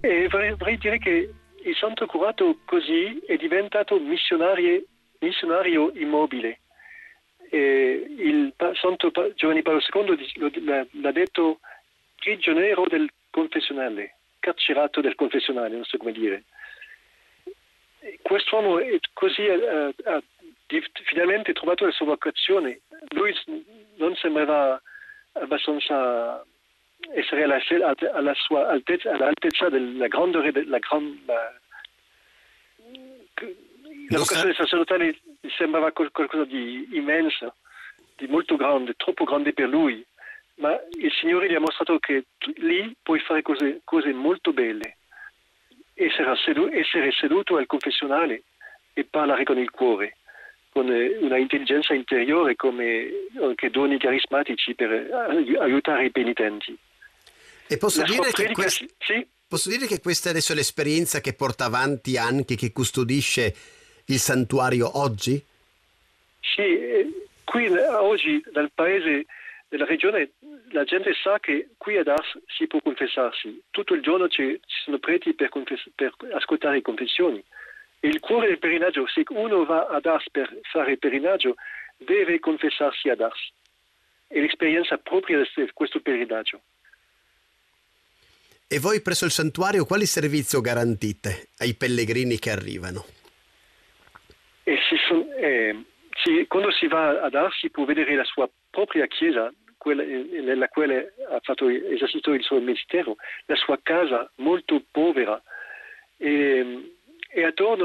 E vorrei dire che il Santo Curato così è diventato missionario immobile. Giovanni Paolo II l'ha detto prigioniero del confessionale, carcerato del confessionale, non so come dire. Quest'uomo è così ha finalmente trovato la sua vocazione. Lui non sembrava abbastanza essere alla sua altezza, all'altezza della la vocazione sacerdotale sembrava qualcosa di immenso, di molto grande, troppo grande per lui, ma il Signore gli ha mostrato che lì puoi fare cose molto belle, essere seduto al confessionale e parlare con il cuore, con una intelligenza interiore come anche doni carismatici per aiutare i penitenti. E posso dire che questa è adesso l'esperienza che porta avanti anche, che custodisce il santuario oggi? Sì, qui oggi dal paese, della regione, la gente sa che qui ad Ars si può confessarsi. Tutto il giorno ci sono preti per ascoltare le confessioni. E il cuore del peregrinaggio, se uno va ad Ars per fare il peregrinaggio, deve confessarsi ad Ars. È l'esperienza propria di questo peregrinaggio. E voi presso il santuario quali servizio garantite ai pellegrini che arrivano? Quando si va ad Ars si può vedere la sua propria chiesa, quella nella quale ha esercitato il suo ministero, la sua casa molto povera, e attorno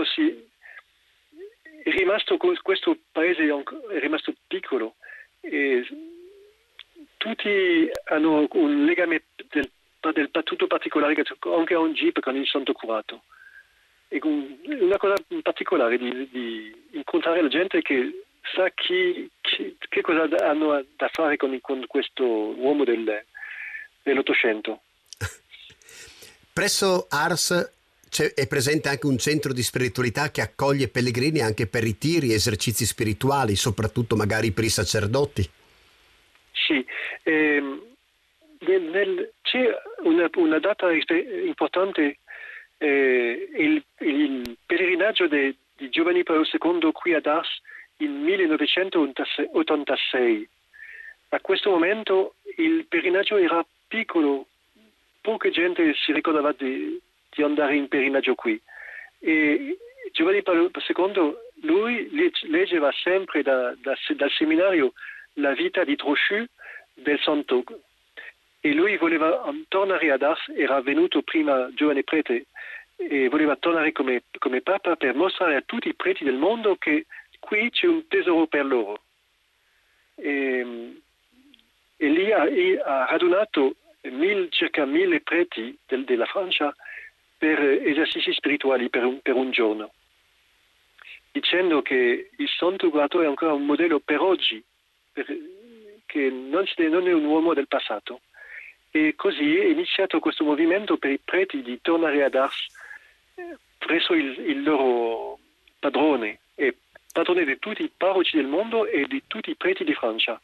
è rimasto questo paese è rimasto piccolo, e tutti hanno un legame tutto particolare anche oggi con il Santo Curato. È una cosa particolare di incontrare la gente che sa che cosa hanno da fare con questo uomo dell'Ottocento. Presso Ars è presente anche un centro di spiritualità che accoglie pellegrini anche per ritiri, esercizi spirituali, soprattutto magari per i sacerdoti. Sì, c'è una data importante, il pellegrinaggio di Giovanni Paolo II qui ad Ars il 1986. A questo momento il pellegrinaggio era piccolo, poca gente si ricordava di andare in pellegrinaggio qui. E Giovanni Paolo II, lui leggeva sempre dal seminario la vita di Trochu del Santo. E lui voleva tornare ad Ars, era venuto prima giovane prete e voleva tornare come Papa per mostrare a tutti i preti del mondo che qui c'è un tesoro per loro. E lì ha radunato circa 1000 preti della Francia per esercizi spirituali per un giorno, dicendo che il Santo Curato è ancora un modello per oggi, che non è un uomo del passato. E così è iniziato questo movimento per i preti di tornare ad Ars presso il loro padrone, e padrone di tutti i parroci del mondo e di tutti i preti di Francia.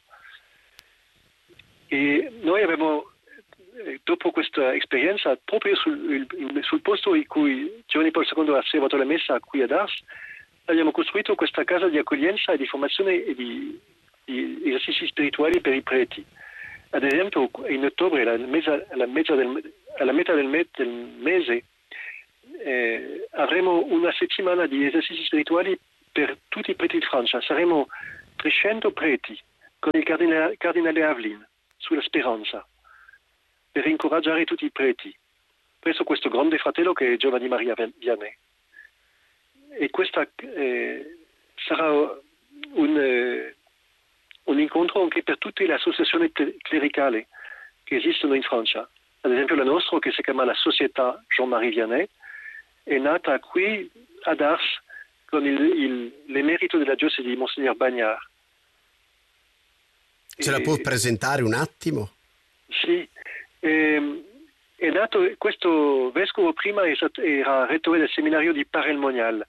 E noi abbiamo, dopo questa esperienza, proprio sul posto in cui Giovanni Paolo II ha servato la messa qui ad Ars, abbiamo costruito questa casa di accoglienza e di formazione e di esercizi spirituali per i preti. Ad esempio, in ottobre, alla metà del mese, avremo una settimana di esercizi spirituali per tutti i preti di Francia. Saremo 300 preti con il cardinale Aveline sulla speranza, per incoraggiare tutti i preti presso questo grande fratello che è Giovanni Maria Vianney. E questa sarà un incontro anche per tutte le associazioni clericali che esistono in Francia. Ad esempio la nostra, che si chiama la Società Jean-Marie Vianney, è nata qui ad Ars con l'emerito della diocesi di Monsignor Bagnard. Ce la può presentare un attimo? Sì, è nato questo vescovo, prima era rettore del seminario di Paray-le-Monial.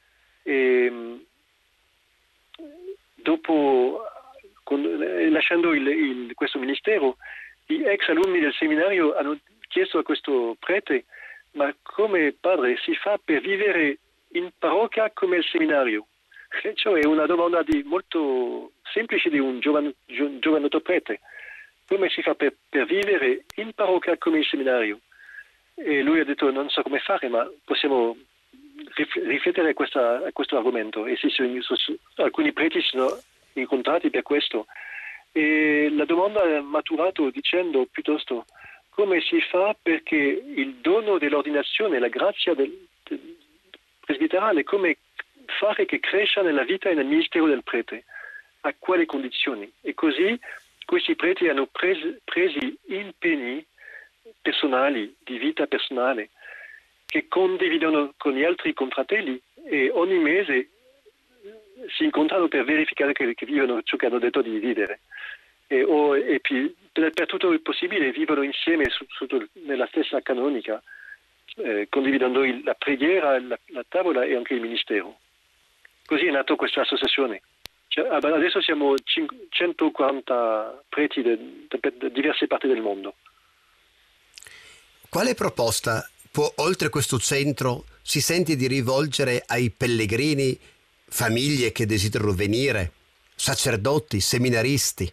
Dopo, lasciando questo ministero, gli ex alunni del seminario hanno chiesto a questo prete: ma come padre si fa per vivere in parrocchia come il seminario? Cioè è una domanda molto semplice di un giovanotto prete. Come si fa per vivere in parrocchia come il seminario? E lui ha detto non so come fare, ma possiamo riflettere a questo argomento. E alcuni preti si sono incontrati per questo. E la domanda ha maturato dicendo piuttosto come si fa perché il dono dell'ordinazione, la grazia del presbiterale, come fare che cresca nella vita e nel ministero del prete, a quali condizioni. E così questi preti hanno presi impegni personali, di vita personale, che condividono con gli altri confratelli e ogni mese si incontrano per verificare che vivono ciò che hanno detto di vivere. E per tutto il possibile vivono insieme nella stessa canonica, condividendo la preghiera, la tavola e anche il ministero. Così è nata questa associazione. Adesso siamo 140 preti da diverse parti del mondo. Quale proposta oltre questo centro si sente di rivolgere ai pellegrini, famiglie che desiderano venire, sacerdoti, seminaristi?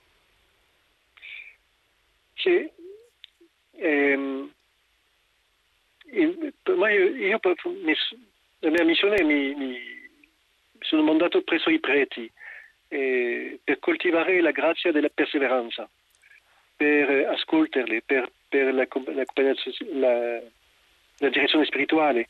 Sì, la mia missione mi sono mandato presso i preti per coltivare la grazia della perseveranza, per ascoltarli, per la direzione spirituale.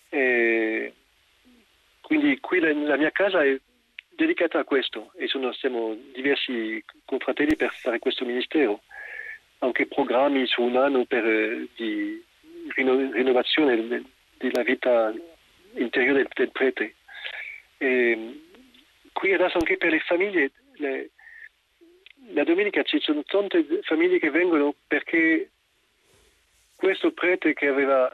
Quindi qui la mia casa è dedicata a questo e siamo diversi confratelli per fare questo ministero. Anche programmi su un anno di rinnovazione della vita interiore del prete. Qui adesso anche per le famiglie, la domenica ci sono tante famiglie che vengono perché questo prete che aveva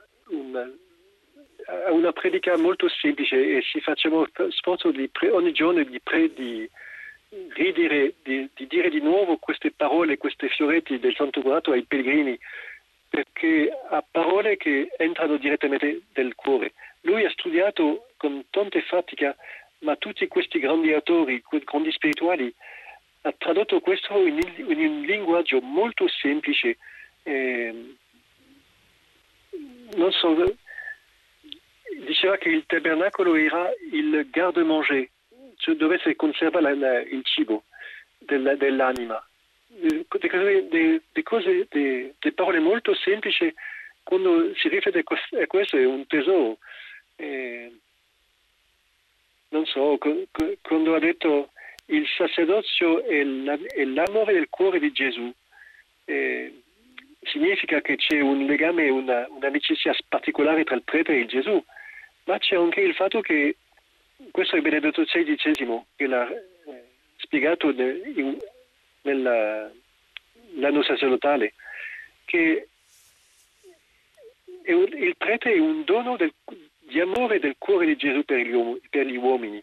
una predica molto semplice e ci facciamo sforzo ogni giorno di ridire, di dire di nuovo queste parole, questi fioretti del Santo Donato ai pellegrini, perché ha parole che entrano direttamente nel cuore. Lui ha studiato con tanta fatica, ma tutti questi grandi autori, grandi spirituali, ha tradotto questo in un linguaggio molto semplice. Non so, diceva che il tabernacolo era il garde-manger, cioè dove si conserva il cibo dell'anima. Delle parole molto semplici, quando si riflette a questo è un tesoro. Non so, quando ha detto il sacerdozio è l'amore del cuore di Gesù, significa che c'è un legame, un'amicizia particolare tra il prete e il Gesù, ma c'è anche il fatto che questo è Benedetto XVI che l'ha spiegato nell'anno sacerdotale, che il prete è un dono di amore del cuore di Gesù per gli uomini.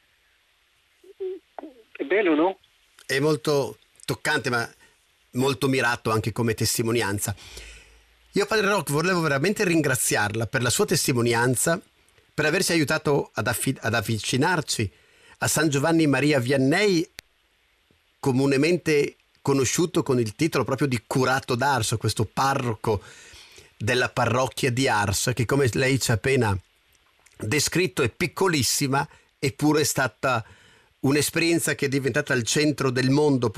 È bello, no? È molto toccante, ma molto mirato anche come testimonianza. Io, Padre Rock, volevo veramente ringraziarla per la sua testimonianza, per averci aiutato ad avvicinarci a San Giovanni Maria Vianney, comunemente conosciuto con il titolo proprio di curato d'Ars, questo parroco della parrocchia di Ars, che come lei ci ha appena descritto è piccolissima, eppure è stata un'esperienza che è diventata il centro del mondo